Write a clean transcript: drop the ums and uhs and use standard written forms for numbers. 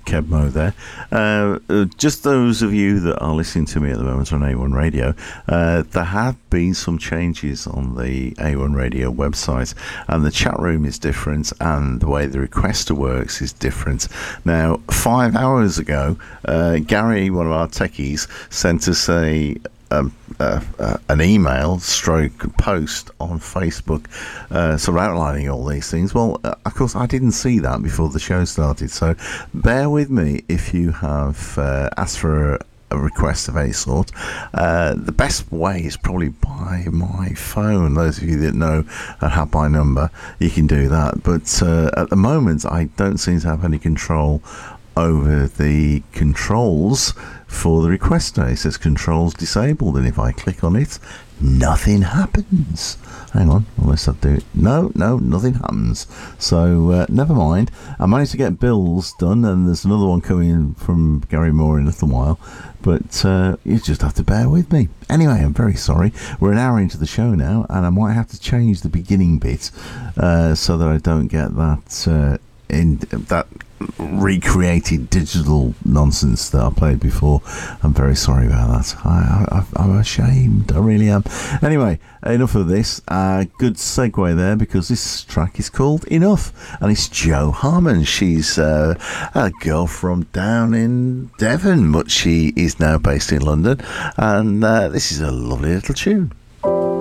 Kebmo there. Just those of you that are listening to me at the moment on A1 Radio, there have been some changes on the A1 Radio website, and the chat room is different, and the way the requester works is different. Now, 5 hours ago, Gary, one of our techies, sent us an email stroke post on Facebook sort of outlining all these things. Well, of course I didn't see that before the show started, so bear with me if you have asked for a request of any sort. The best way is probably by my phone. Those of you that know and have my number, you can do that, but at the moment I don't seem to have any control over the controls for the requester. It says controls disabled, and if I click on it, nothing happens. Hang on, unless I do it. No, nothing happens. So never mind. I managed to get Bill's done, and there's another one coming from Gary Moore in a little while, but you just have to bear with me. Anyway, I'm very sorry. We're an hour into the show now, and I might have to change the beginning bit so that I don't get that that recreated digital nonsense that I played before. I'm very sorry about that. I'm ashamed. I really am. Anyway, enough of this. Good segue there, because this track is called Enough, and it's Jo Harman. She's a girl from down in Devon, but she is now based in London, and this is a lovely little tune.